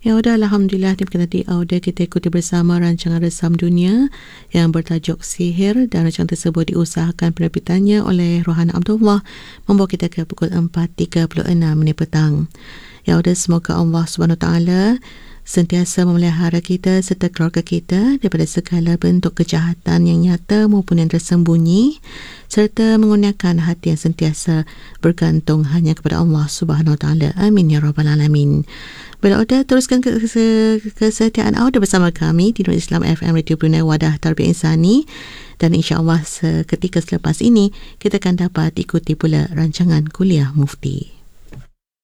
Ya udah, Alhamdulillah tadi audio kita ikuti bersama rancangan Resam Dunia yang bertajuk Sihir, dan rancangan tersebut diusahakan penerbitannya oleh Rohana Abdullah, membawa kita ke pukul 4.36 petang. Ya udah, semoga Allah Subhanahu Wa Taala sentiasa memelihara kita serta keluarga kita daripada segala bentuk kejahatan yang nyata maupun yang tersembunyi, serta mengurniakan hati yang sentiasa bergantung hanya kepada Allah Subhanahu Wa Taala. Amin ya rabbal alamin. Bila Auda, teruskan kesetiaan Auda bersama kami di Nur Islam FM Radio Brunei, Wadah Tarbiyah Insani, dan insya-Allah seketika selepas ini kita akan dapat ikuti pula rancangan Kuliah Mufti.